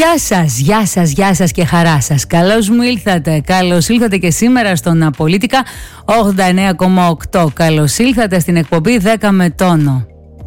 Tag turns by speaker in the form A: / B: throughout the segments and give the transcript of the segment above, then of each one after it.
A: Γεια σας και χαρά σας. Καλώς ήλθατε και σήμερα στον Πολίτικα 89,8. Καλώς ήλθατε στην εκπομπή 10 με τόνο.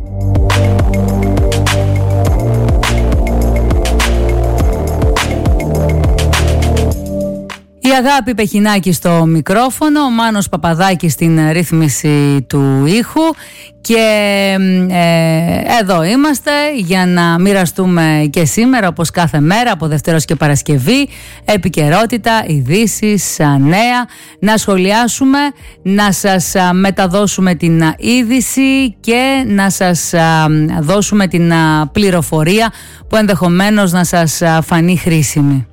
A: Η Αγάπη Πεχινάκη στο μικρόφωνο, ο Μάνος Παπαδάκης στην ρύθμιση του ήχου και εδώ είμαστε για να μοιραστούμε και σήμερα, όπως κάθε μέρα από Δευτέρα και Παρασκευή, επικαιρότητα, ειδήσεις, νέα, να σχολιάσουμε, να σας μεταδώσουμε την είδηση και να σας δώσουμε την πληροφορία που ενδεχομένως να σας φανεί χρήσιμη.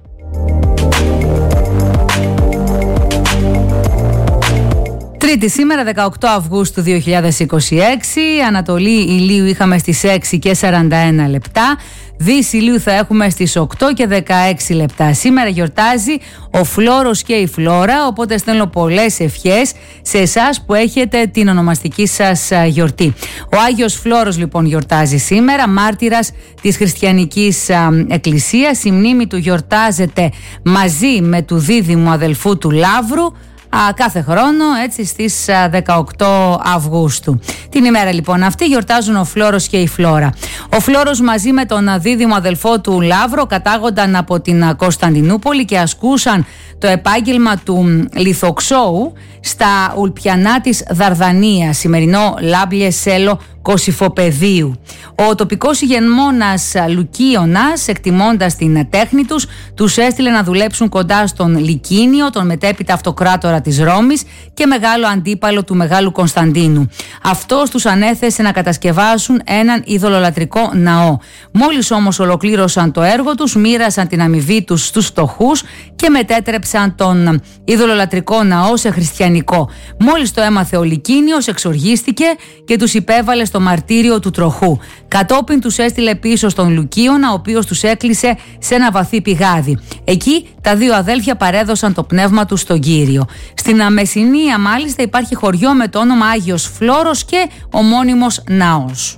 A: Τρίτη σήμερα, 18 Αυγούστου 2026, Ανατολή ηλίου είχαμε στις 6 και 41 λεπτά, Δύση ηλίου θα έχουμε στις 8 και 16 λεπτά. Σήμερα γιορτάζει ο Φλόρος και η Φλόρα, οπότε στέλνω πολλές ευχές σε εσάς που έχετε την ονομαστική σας γιορτή. Ο Άγιος Φλόρος λοιπόν γιορτάζει σήμερα, μάρτυρας της χριστιανικής εκκλησίας. Η μνήμη του γιορτάζεται μαζί με του δίδυμου αδελφού του Λαύρου κάθε χρόνο, έτσι, στις 18 Αυγούστου. Την ημέρα λοιπόν αυτή γιορτάζουν ο Φλόρος και η Φλόρα. Ο Φλόρος μαζί με τον δίδυμο αδελφό του Λαύρο κατάγονταν από την Κωνσταντινούπολη και ασκούσαν το επάγγελμα του λιθοξώου στα Ουλπιανά της Δαρδανίας, σημερινό Λάμπλιε Σέλο Κωσυφοπεδίου. Ο τοπικός ηγεμόνας Λουκίωνας, εκτιμώντας την τέχνη τους, τους έστειλε να δουλέψουν κοντά στον Λικίνιο, τον μετέπειτα αυτοκράτορα της Ρώμης και μεγάλο αντίπαλο του Μεγάλου Κωνσταντίνου. Αυτός τους ανέθεσε να κατασκευάσουν έναν ειδωλολατρικό ναό. Μόλις όμως ολοκλήρωσαν το έργο τους, μοίρασαν την αμοιβή τους στους φτωχούς και μετέτρεψαν τον ειδωλολατρικό ναό σε χριστιανικό. Μόλις το έμαθε ο Λικίνιος, εξοργίστηκε και τους υπέβαλε στο μαρτύριο του τροχού. Κατόπιν τους έστειλε πίσω στον Λουκίωνα, ο οποίος τους έκλεισε σε ένα βαθύ πηγάδι. Εκεί τα δύο αδέλφια παρέδωσαν το πνεύμα τους στον Κύριο. Στην Μεσσηνία μάλιστα υπάρχει χωριό με το όνομα Άγιος Φλόρος και ομώνυμος ναός.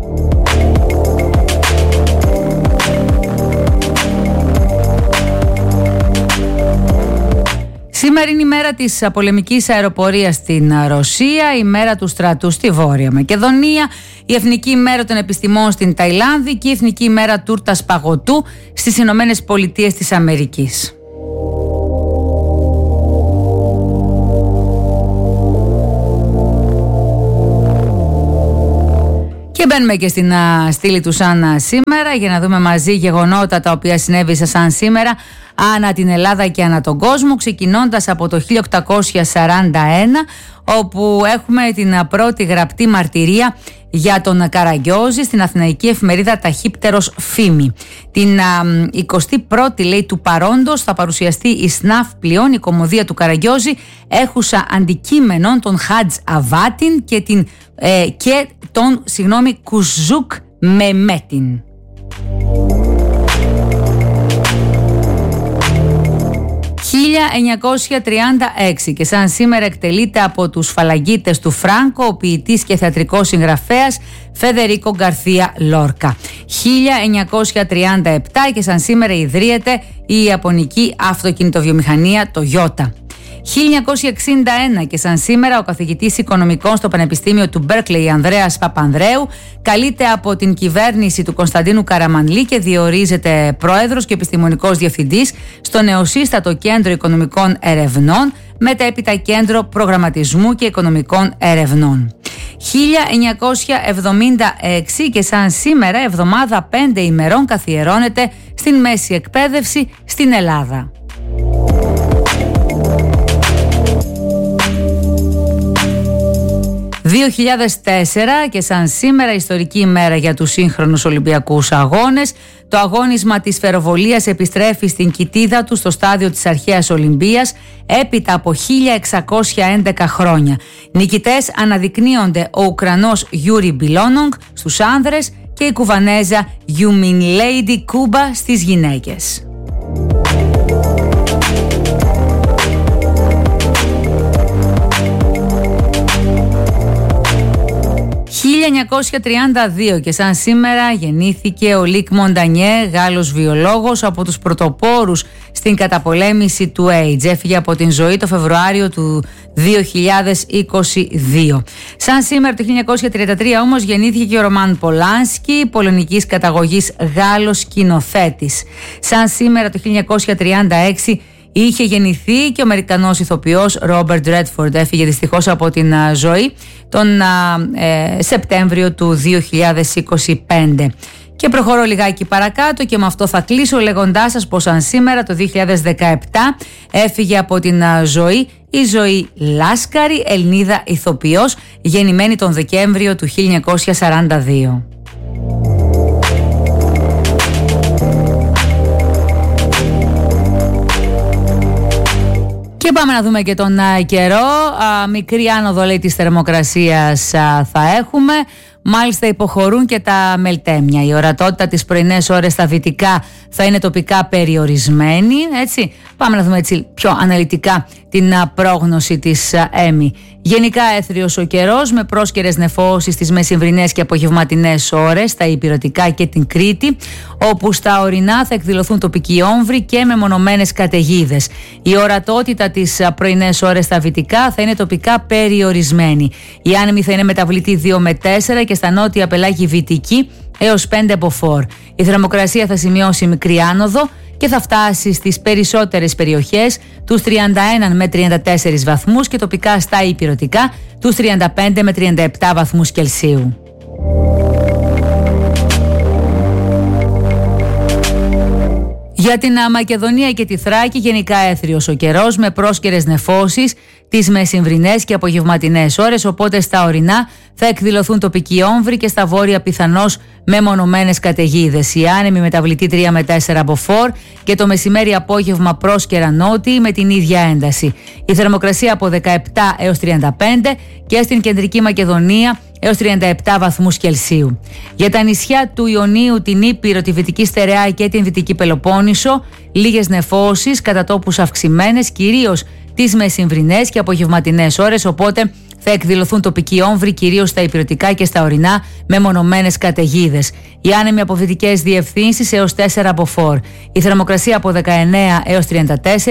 A: Σήμερα είναι η μέρα της πολεμικής αεροπορίας στην Ρωσία, η μέρα του στρατού στη Βόρεια Μακεδονία, η Εθνική ημέρα των επιστημών στην Ταϊλάνδη και η Εθνική ημέρα τούρτας παγωτού στις Ηνωμένες Πολιτείες της Αμερικής. Και μπαίνουμε και στην στήλη του σαν σήμερα για να δούμε μαζί γεγονότα τα οποία συνέβησαν σαν σήμερα ανά την Ελλάδα και ανά τον κόσμο, ξεκινώντας από το 1841, όπου έχουμε την πρώτη γραπτή μαρτυρία για τον Καραγκιόζη στην αθηναϊκή εφημερίδα Ταχύπτερος Φήμη. Την 21η λέει του παρόντος θα παρουσιαστεί η ΣΝΑΦ πλέον, η κωμωδία του Καραγκιόζη, έχουσα αντικείμενον τον Χατζ Αβάτιν και τον Κουζούκ Μεμέτιν. «1936 και σαν σήμερα εκτελείται από τους φαλαγγίτες του Φράνκο ο ποιητής και θεατρικός συγγραφέας Φεδερίκο Γκαρθία Λόρκα. 1937 και σαν σήμερα ιδρύεται η Ιαπωνική αυτοκινητοβιομηχανία Toyota. 1961 και σαν σήμερα ο καθηγητής οικονομικών στο Πανεπιστήμιο του Μπέρκλεϊ Ανδρέας Παπανδρέου καλείται από την κυβέρνηση του Κωνσταντίνου Καραμανλή και διορίζεται πρόεδρος και επιστημονικός διευθυντής στο νεοσύστατο Κέντρο Οικονομικών Ερευνών, μετέπειτα Κέντρο Προγραμματισμού και Οικονομικών Ερευνών. 1976 και σαν σήμερα εβδομάδα 5 ημερών καθιερώνεται στην μέση εκπαίδευση στην Ελλάδα. 2004 και σαν σήμερα ιστορική ημέρα για τους σύγχρονους Ολυμπιακούς Αγώνες. Το αγώνισμα της φεροβολίας επιστρέφει στην κοιτίδα του στο στάδιο της αρχαίας Ολυμπίας έπειτα από 1611 χρόνια. Νικητές αναδεικνύονται ο Ουκρανός Γιούρι Μπιλόνονγκ στους άνδρες και η Κουβανέζα Γιουμινλέιντι Κούμπα στις γυναίκες. 19 1932 και σαν σήμερα γεννήθηκε ο Λίκ Μοντανιέ, Γάλλος βιολόγος, από τους πρωτοπόρους στην καταπολέμηση του AIDS. Έφυγε από την ζωή το Φεβρουάριο του 2022. Σαν σήμερα το 1933 όμως γεννήθηκε και ο Ρωμάν Πολάνσκι, πολωνικής καταγωγής Γάλλος σκηνοθέτης. Σαν σήμερα το 1936 είχε γεννηθεί και ο Αμερικανός ηθοποιός Ρόμπερτ Ρέντφορντ. Έφυγε δυστυχώς από την ζωή τον Σεπτέμβριο του 2025. Και προχωρώ λιγάκι παρακάτω και με αυτό θα κλείσω λέγοντάς σας πως αν σήμερα το 2017 έφυγε από την ζωή η Ζωή Λάσκαρη, Ελληνίδα ηθοποιός, γεννημένη τον Δεκέμβριο του 1942. Και πάμε να δούμε και τον καιρό. Μικρή άνοδο, λέει, της θερμοκρασίας θα έχουμε. Μάλιστα υποχωρούν και τα μελτέμια. Η ορατότητα τις πρωινές ώρες στα δυτικά θα είναι τοπικά περιορισμένη. Έτσι. Πάμε να δούμε έτσι πιο αναλυτικά την πρόγνωση της ΕΜΗ. Γενικά έθριος ο καιρός με πρόσκαιρες νεφώσεις στις μεσημβρινές και απογευματινές ώρες στα ηπειρωτικά και την Κρήτη, όπου στα ορεινά θα εκδηλωθούν τοπικοί όμβροι και μεμονωμένες καταιγίδες. Η ορατότητα τις πρωινές ώρες στα βυτικά θα είναι τοπικά περιορισμένη. Η άνεμη θα είναι μεταβλητή 2 με 4 και στα νότια πελάγη βυτική έως 5 από 4. Η θερμοκρασία θα σημειώσει μικρή άνοδο και θα φτάσει στις περισσότερες περιοχές τους 31 με 34 βαθμούς και τοπικά στα ηπειρωτικά τους 35 με 37 βαθμούς Κελσίου. Για την Μακεδονία και τη Θράκη γενικά έθριος ο καιρός με πρόσκαιρες νεφώσεις τις μεσημβρινές και απογευματινές ώρες, οπότε στα ορεινά θα εκδηλωθούν τοπικοί όμβροι και στα βόρεια πιθανώς μεμονωμένες καταιγίδες. Η άνεμη μεταβλητή 3 με 4 από 4 και το μεσημέρι απόγευμα πρόσκαιρα νότιοι με την ίδια ένταση. Η θερμοκρασία από 17 έως 35 και στην κεντρική Μακεδονία έως 37 βαθμούς Κελσίου. Για τα νησιά του Ιωνίου, την Ήπειρο, τη Βυτική Στερεά και την Δυτική Πελοπόννησο, λίγες νεφώσεις, κατά τόπους αυξημένες, κυρίως τις μεσημβρινές και απογευματινές ώρες, οπότε θα εκδηλωθούν τοπικοί όμβροι κυρίως στα ηπειρωτικά και στα ορεινά με μονομένες καταιγίδες. Οι άνεμοι από δυτικές διευθύνσεις έως 4 από 4. Η θερμοκρασία από 19 έως 34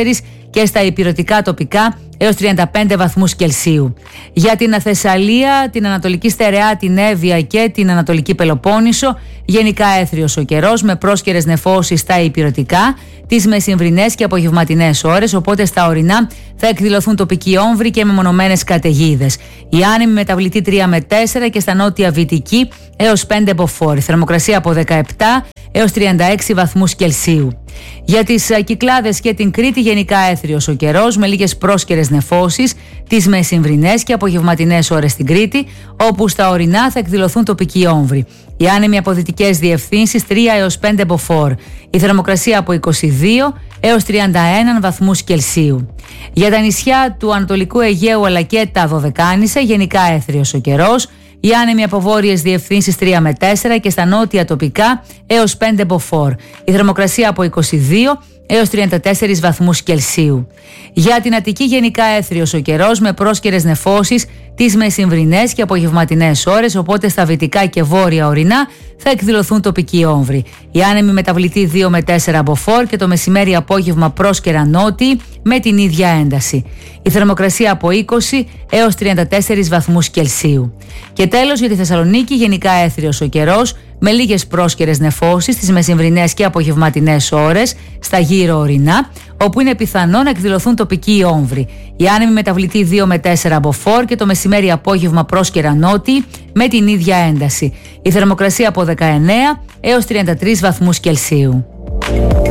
A: και στα ηπειρωτικά τοπικά έως 35 βαθμούς Κελσίου. Για την Θεσσαλία, την Ανατολική Στερεά, την Εύβοια και την Ανατολική Πελοπόννησο, γενικά έθριος ο καιρός με πρόσκαιρες νεφώσεις στα ηπειρωτικά, τις μεσημβρινές και απογευματινές ώρες, οπότε στα ορεινά θα εκδηλωθούν τοπικοί όμβροι και μεμονωμένες καταιγίδες. Η άνεμη μεταβλητή 3 με 4 και στα νότια βυτική έως 5 από 4. Η θερμοκρασία από 17 έως 36 βαθμούς Κελσίου. Για τις Κυκλάδες και την Κρήτη γενικά έθριος ο καιρός με λίγες πρόσκαιρες νεφώσεις τις μεσημβρινές και απογευματινές ώρες στην Κρήτη, όπου στα ορεινά θα εκδηλωθούν τοπικοί όμβροι. Οι άνεμοι από δυτικές διευθύνσεις 3 έως 5 από 4. Η θερμοκρασία από 22 έως 31 βαθμούς Κελσίου. Για τα νησιά του Ανατολικού Αιγαίου αλλά και τα Δωδεκάνησα γενικά έθριος ο καιρός. Οι άνεμοι από βόρειες διευθύνσεις 3 με 4 και στα νότια τοπικά έως 5 από 4. Η θερμοκρασία από 22 έως 34 βαθμούς Κελσίου. Για την Αττική γενικά έθριος ο καιρός με πρόσκαιρες νεφώσεις τις μεσημβρινές και απογευματινές ώρες, οπότε στα βυτικά και βόρεια ορεινά θα εκδηλωθούν τοπικοί όμβροι. Οι άνεμοι μεταβλητή 2 με 4 από 4 και το μεσημέρι απόγευμα πρόσκαιρα νότιοι με την ίδια ένταση. Η θερμοκρασία από 20 έως 34 βαθμούς Κελσίου. Και τέλος για τη Θεσσαλονίκη γενικά έθριος ο καιρός με λίγες πρόσκαιρες νεφώσεις τις μεσημβρινές και απογευματινές ώρες στα γύρω ορεινά, όπου είναι πιθανό να εκδηλωθούν τοπικοί όμβροι. Η άνεμη μεταβλητή 2 με 4 από 4 και το μεσημέρι απόγευμα πρόσκαιρα νότιοι με την ίδια ένταση. Η θερμοκρασία από 19 έως 33 βαθμούς Κελσίου.